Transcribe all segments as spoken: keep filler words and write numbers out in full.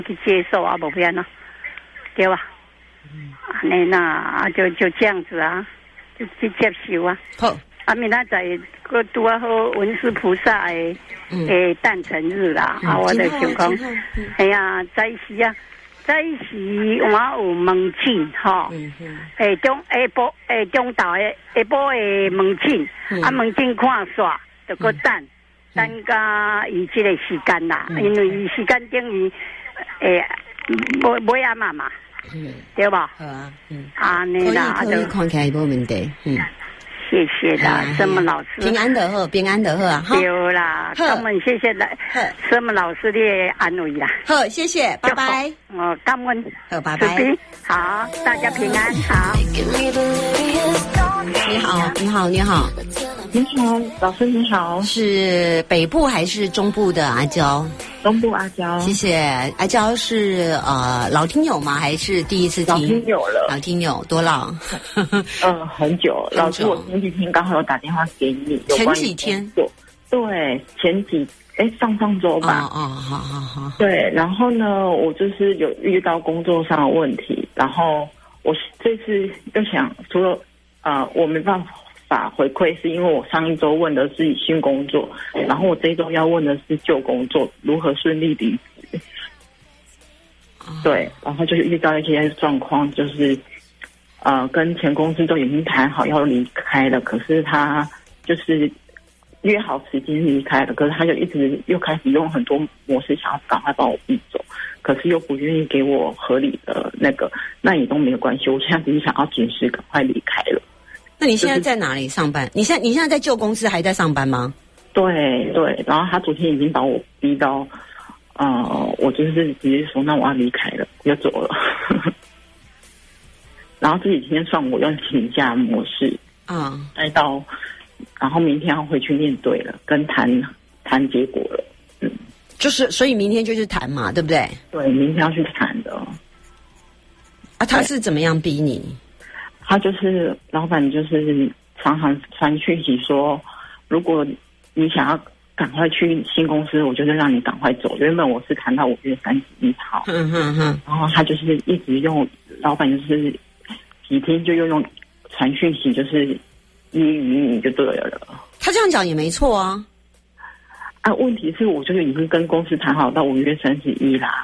去接受啊，不变了，对吧？嗯，那那就就这样子啊，就去接受啊。 好， 啊，明仔载个拄啊好文殊菩萨的诶诞辰日啦，啊，我就想讲，哎呀，在时啊。在时我有问亲吼，诶中下晡诶中昼诶下晡诶问亲，啊问亲看煞，就搁等等甲伊即个时间啦，因为伊时间等于诶无无阿妈嘛，对吧？ 好啊，嗯， 啊，你啦就看起来无问题，嗯。 谢谢啦，什么老师？ 平安的好，平安的好啊！ 对啦，感恩谢谢来什么老师的安慰啦。 好，谢谢，拜拜。 哦，感恩， 好，拜拜。 好，大家平安，好。 你好，你好，你好， 你好，老师你好， 是北部还是中部的阿娇？ 中部阿娇， 谢谢。阿娇是呃老听友吗？还是第一次听？ 老听友了， 老听友多老？ 嗯，很久。老师，我前几天刚好有打电话给你， 前几天？ 对，前几哎上上周吧。 哦哦，好好好。 对，然后呢，我就是有遇到工作上的问题，然后我这次又想，除了呃我没办法。法回馈是因为我上一周问的是新工作，然后我这一周要问的是旧工作如何顺利离职。对，然后就是遇到一些状况，就是呃跟前公司都已经谈好要离开了，可是他就是约好时间离开了，可是他就一直又开始用很多模式想要赶快把我逼走，可是又不愿意给我合理的那个，那也都没有关系，我现在只是想要及时赶快离开了。 那你现在在哪里上班？你现在你现在在旧公司还在上班吗？ 对对，然后他昨天已经把我逼到，呃，我就是直接说那我要离开了，我就走了。然后这几天算我用请假模式啊，待到，然后明天要回去面对了，跟谈谈结果了。嗯， 就是所以明天就去谈嘛，对不对？ 对，明天要去谈的。 啊，他是怎么样逼你？ 他就是老板，就是常常传讯息说，如果你想要赶快去新公司，我就是让你赶快走。原本我是谈到五月三十一号，嗯哼哼，然后他就是一直用老板就是几天就又用传讯息，就是揶揄你就对了。 他这样讲也没错啊。 啊，问题是我就是已经跟公司谈好到五月三十一啦。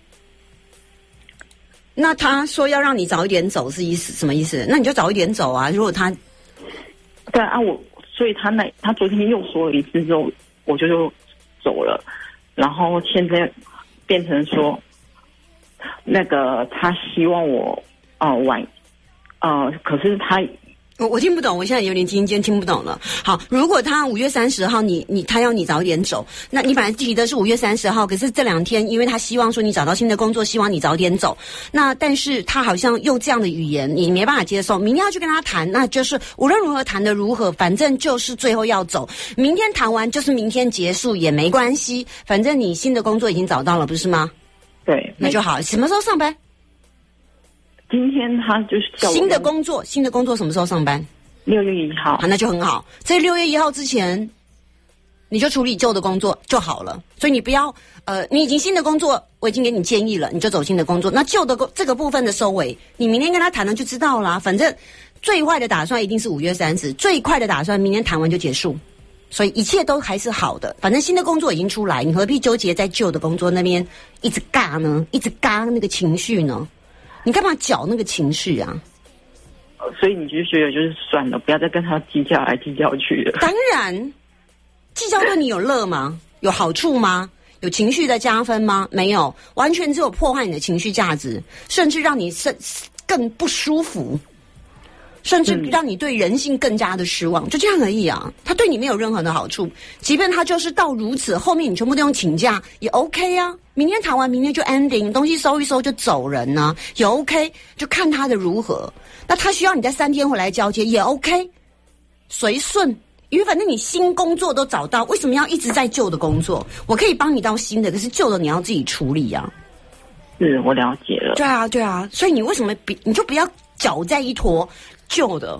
那他说要让你早一点走是意思什么意思？那你就早一点走啊！如果他， 对啊，我所以他那他昨天又说了一次之后，我就就走了，然后现在变成说，那个他希望我呃晚呃，可是他。 我我听不懂，我现在有点今天听不懂了。好，如果他五月三十号你你他要你早一点走，那你本来提的是五月三十号，可是这两天因为他希望说你找到新的工作，希望你早点走，那但是他好像用这样的语言，你没办法接受。明天要去跟他谈，那就是无论如何谈的如何，反正就是最后要走。明天谈完就是明天结束也没关系，反正你新的工作已经找到了，不是吗？ 对， 那就好。什么时候上班？ 今天他就是叫我新的工作，新的工作什么时候上班？ 六月一号。 好，那就很好。在六月一号之前，你就处理旧的工作就好了。所以你不要，呃，你已经新的工作，我已经给你建议了，你就走新的工作。那旧的这个部分的收尾，你明天跟他谈了就知道啦。反正最坏的打算一定是五月三十，最快的打算明天谈完就结束。所以一切都还是好的。反正新的工作已经出来，你何必纠结在旧的工作那边一直尬呢？一直尬那个情绪呢？你干嘛搅那个情绪啊？ 所以你就觉得就是算了，不要再跟他计较来计较去了。 当然，计较对你有乐吗？有好处吗？有情绪的加分吗？没有，完全只有破坏你的情绪价值，甚至让你更不舒服，甚至让你对人性更加的失望，就这样而已啊！他对你没有任何的好处，即便他就是到如此，后面你全部都用请假也 OK 啊。明天谈完，明天就 ending， 东西收一收就走人呢、啊，也 OK， 就看他的如何。那他需要你在三天回来交接也 OK， 随顺，因为反正你新工作都找到，为什么要一直在旧的工作？我可以帮你到新的，可是旧的你要自己处理啊。 是，我了解了。 对啊，对啊，所以你为什么比你就不要搅在一坨旧的？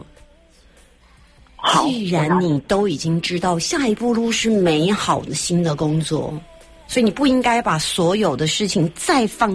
既然你都已经知道下一步路是美好的新的工作， 所以你不应该把所有的事情再放